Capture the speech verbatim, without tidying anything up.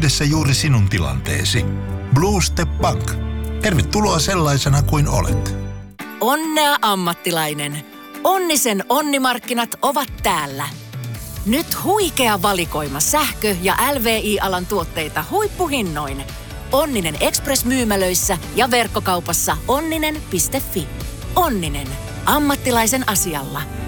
yhdessä juuri sinun tilanteesi. Blue Step Bank. Tervetuloa sellaisena kuin olet. Onnea ammattilainen. Onnisen onnimarkkinat ovat täällä. Nyt huikea valikoima sähkö- ja L V I-alan tuotteita huippuhinnoin. Onninen Express-myymälöissä ja verkkokaupassa onninen piste fi. Onninen. Ammattilaisen asialla.